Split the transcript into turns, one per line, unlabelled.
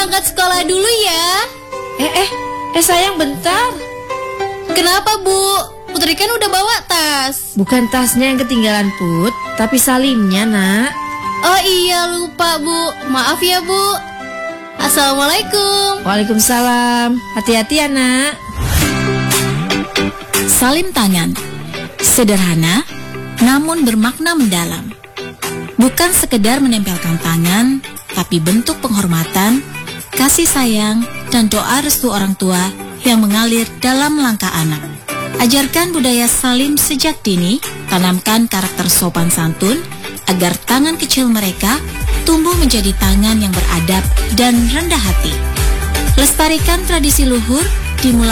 berangkat sekolah dulu ya.
Sayang bentar.
Kenapa, Bu? Putri kan udah bawa tas.
Bukan tasnya yang ketinggalan, Put, tapi salimnya, Nak.
Oh iya, lupa, Bu. Maaf ya, Bu. Assalamualaikum.
Waalaikumsalam. Hati-hati ya, Nak.
Salim tangan. Sederhana, namun bermakna mendalam. Bukan sekedar menempelkan tangan, tapi bentuk penghormatan, kasih sayang, dan doa restu orang tua yang mengalir dalam langkah anak. Ajarkan budaya salim sejak dini, tanamkan karakter sopan santun, agar tangan kecil mereka tumbuh menjadi tangan yang beradab dan rendah hati. Lestarikan tradisi luhur dimulai